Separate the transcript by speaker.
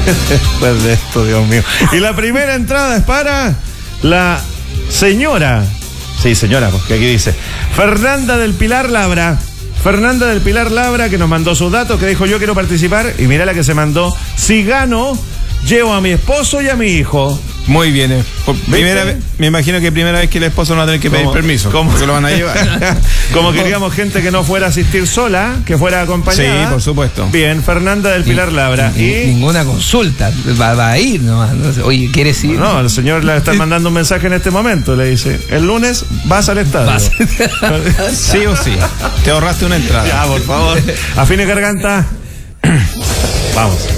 Speaker 1: Después de esto, Dios mío. Y la primera entrada es para la señora. Sí, señora, porque aquí dice Fernanda del Pilar Labra. Fernanda del Pilar Labra, que nos mandó sus datos, que dijo: yo quiero participar. Y mira la que se mandó: si gano, llevo a mi esposo y a mi hijo.
Speaker 2: Muy bien. Primera vez, me imagino que primera vez que el esposo no va a tener que pedir permiso.
Speaker 1: ¿Cómo
Speaker 2: se lo van a llevar?
Speaker 1: Como queríamos gente que no fuera a asistir sola, que fuera acompañada.
Speaker 2: Sí, por supuesto.
Speaker 1: Bien, Fernanda del Pilar Labra.
Speaker 3: Y ninguna consulta, va a ir nomás. No sé, oye, ¿quieres ir?
Speaker 1: No, el señor le está mandando un mensaje en este momento. Le dice: el lunes vas al estadio.
Speaker 2: Sí o sí. Te ahorraste una entrada.
Speaker 1: Ya, por favor. Afine garganta. Vamos.